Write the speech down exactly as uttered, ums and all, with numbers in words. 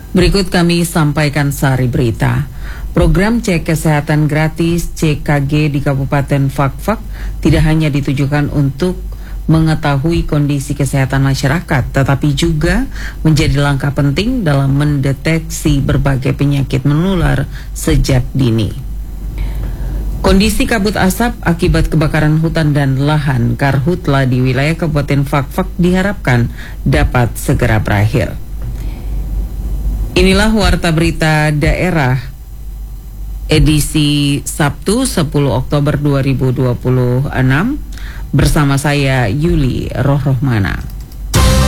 Berikut kami sampaikan sari berita. Program cek kesehatan gratis C K G di Kabupaten Fakfak tidak hanya ditujukan untuk mengetahui kondisi kesehatan masyarakat, tetapi juga menjadi langkah penting dalam mendeteksi berbagai penyakit menular sejak dini. Kondisi kabut asap akibat kebakaran hutan dan lahan karhutla di wilayah Kabupaten Fakfak diharapkan dapat segera berakhir. Inilah warta berita daerah edisi Sabtu sepuluh Oktober dua ribu dua puluh enam bersama saya Yuli Rohrohmana.